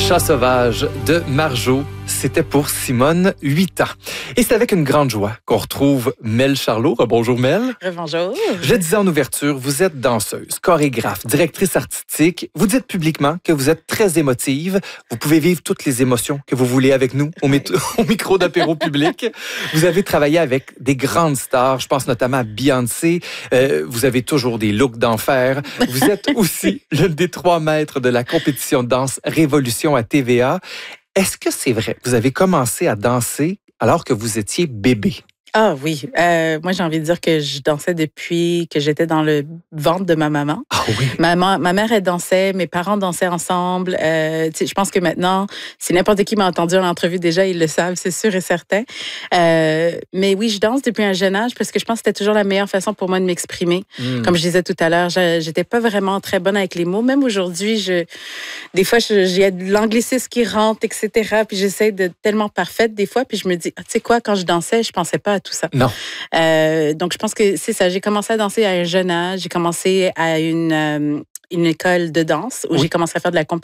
Chat sauvage de Marjo. C'était pour Simone, 8 ans. Et c'est avec une grande joie qu'on retrouve Mel Charlot. Bonjour Mel. Bonjour. Je disais en ouverture, vous êtes danseuse, chorégraphe, directrice artistique. Vous dites publiquement que vous êtes très émotive. Vous pouvez vivre toutes les émotions que vous voulez avec nous au micro d'apéro public. Vous avez travaillé avec des grandes stars. Je pense notamment à Beyoncé. Vous avez toujours des looks d'enfer. Vous êtes aussi l'une des 3 maîtres de la compétition de danse Révolution à TVA. Est-ce que c'est vrai? Vous avez commencé à danser alors que vous étiez bébé. Ah oui, moi j'ai envie de dire que je dansais depuis que j'étais dans le ventre de ma maman. Ah oui? Ma mère, elle dansait, mes parents dansaient ensemble. Je pense que maintenant, si n'importe qui m'a entendu en entrevue déjà, ils le savent, c'est sûr et certain. Mais oui, je danse depuis un jeune âge parce que je pense que c'était toujours la meilleure façon pour moi de m'exprimer. Comme je disais tout à l'heure, j'étais pas vraiment très bonne avec les mots. Même aujourd'hui, des fois, j'ai de l'anglicisme qui rentre, etc. Puis j'essaie d'être tellement parfaite des fois. Puis je me dis, tu sais quoi, quand je dansais, je pensais pas à tout ça. Non. Donc, je pense que c'est ça. J'ai commencé à danser à un jeune âge. J'ai commencé à une école de danse où j'ai commencé à faire de la compétition.